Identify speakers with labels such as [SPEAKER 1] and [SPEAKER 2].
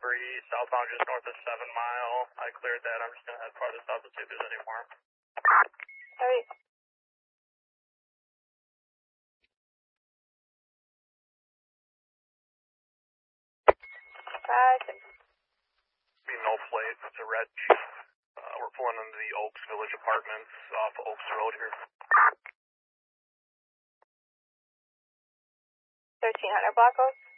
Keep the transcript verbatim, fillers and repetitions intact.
[SPEAKER 1] delivery, southbound just north of seven mile. I cleared that. I'm just going to head farther south to see if there's any more.
[SPEAKER 2] Alright. Five, six.
[SPEAKER 1] Be no plate. It's a red Jeep. Uh, we're pulling into the Oaks Village Apartments off Oaks Road here.
[SPEAKER 2] thirteen hundred block Oaks.